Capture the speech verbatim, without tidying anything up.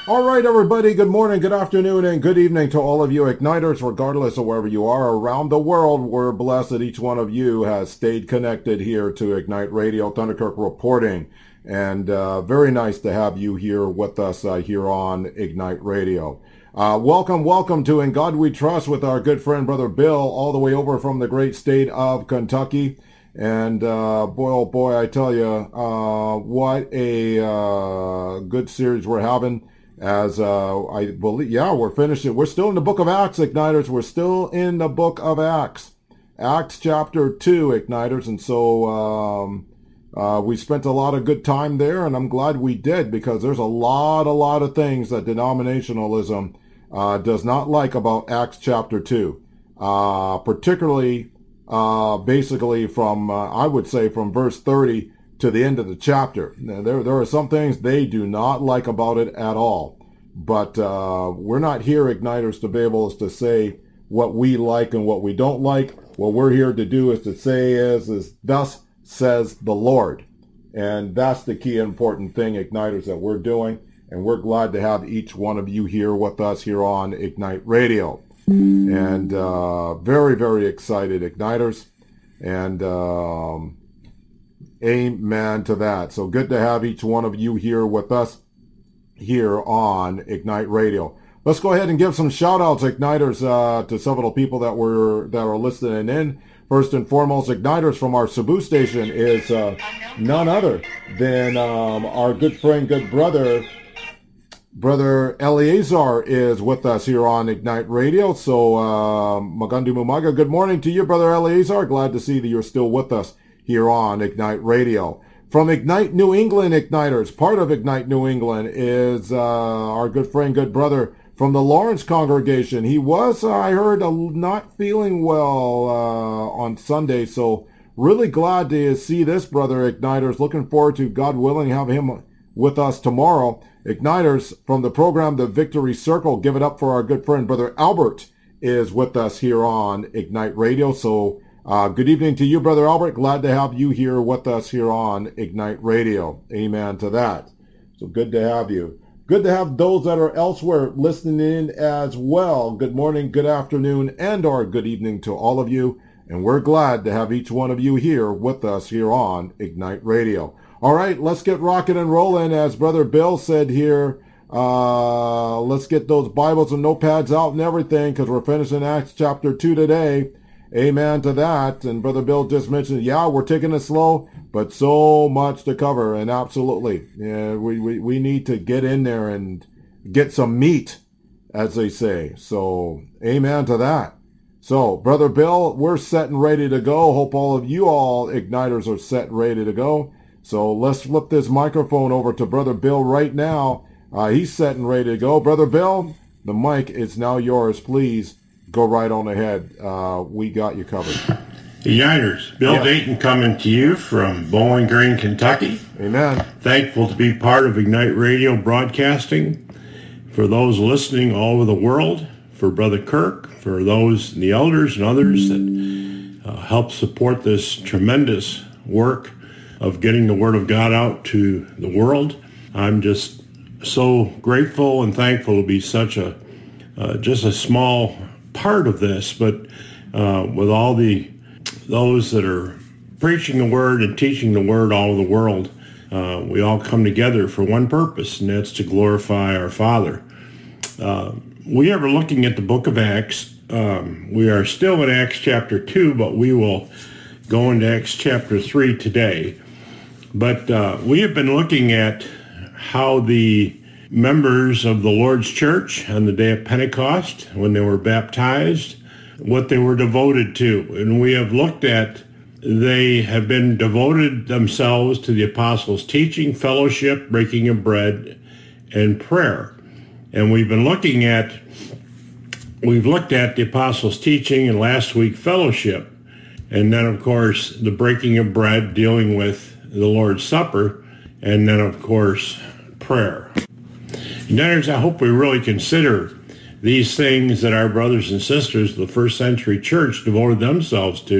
All right, everybody, good morning, good afternoon, and good evening to all of you Igniters, regardless of wherever you are around the world. We're blessed that each one of you has stayed connected here to Ignite Radio, Thunderkirk reporting, and uh, very nice to have you here with us uh, here on Ignite Radio. Uh, welcome, welcome to In God We Trust with our good friend, Brother Bill, all the way over from the great state of Kentucky. And uh, boy, oh boy, I tell you, uh, what a uh, good series we're having. As uh, I believe, yeah, we're finishing. We're still in the book of Acts, Igniters. We're still in the book of Acts. Acts chapter two, Igniters. And so um, uh, we spent a lot of good time there, and I'm glad we did, because there's a lot, a lot of things that denominationalism uh, does not like about Acts chapter two. Uh, particularly, uh, basically from, uh, I would say, from verse thirty to the end of the chapter. Now, there, there are some things they do not like about it at all. But uh, we're not here, Igniters, to be able to say what we like and what we don't like. What we're here to do is to say is, is thus says the Lord. And that's the key important thing, Igniters, that we're doing. And we're glad to have each one of you here with us here on Ignite Radio. And uh, very, very excited, Igniters. And um, amen to that. So good to have each one of you here with us here on Ignite Radio. Let's go ahead and give some shout outs, Igniters, uh, to several people that were that are listening in. First and foremost, Igniters from our Cebu station is uh, none other than um, our good friend, good brother, Brother Eleazar is with us here on Ignite Radio. So, uh, Magandang umaga. Good morning to you, Brother Eleazar. Glad to see that you're still with us here on Ignite Radio. From Ignite New England, Igniters, part of Ignite New England is uh, our good friend, good brother from the Lawrence congregation. He was, uh, I heard, uh, not feeling well uh, on Sunday, so really glad to see this brother, Igniters. Looking forward to, God willing, have him with us tomorrow. Igniters, from the program The Victory Circle, give it up for our good friend, Brother Albert, is with us here on Ignite Radio. So, Uh, good evening to you, Brother Albert. Glad to have you here with us here on Ignite Radio. Amen to that. So good to have you. Good to have those that are elsewhere listening in as well. Good morning, good afternoon, and or good evening to all of you. And we're glad to have each one of you here with us here on Ignite Radio. All right, let's get rocking and rolling. As Brother Bill said here, uh, let's get those Bibles and notepads out and everything, because we're finishing Acts chapter two today. Amen to that. And Brother Bill just mentioned, yeah, we're taking it slow, but so much to cover. And absolutely, yeah, we, we, we need to get in there and get some meat, as they say. So, amen to that. So, Brother Bill, we're set and ready to go. Hope all of you all Igniters are set and ready to go. So, let's flip this microphone over to Brother Bill right now. Uh, he's set and ready to go. Brother Bill, the mic is now yours. Please go right on ahead. Uh, we got you covered. Igniters, Bill yeah. Dayton coming to you from Bowling Green, Kentucky. Amen. Thankful to be part of Ignite Radio broadcasting. For those listening all over the world, for Brother Kirk, for those, the elders and others that uh, help support this tremendous work of getting the Word of God out to the world. I'm just so grateful and thankful to be such a, uh, just a small part of this, but uh, with all the those that are preaching the word and teaching the word all over the world, uh, we all come together for one purpose, and that's to glorify our Father. Uh, we are looking at the book of Acts. Um, we are still in Acts chapter two, but we will go into Acts chapter three today. But uh, we have been looking at how the members of the Lord's Church on the day of Pentecost, when they were baptized, what they were devoted to. And we have looked at, they have been devoted themselves to the apostles' teaching, fellowship, breaking of bread, and prayer. And we've been looking at, we've looked at the apostles' teaching, and last week fellowship. And then, of course, the breaking of bread, dealing with the Lord's Supper, and then, of course, prayer. Igniters, I hope we really consider these things that our brothers and sisters of the first century church devoted themselves to.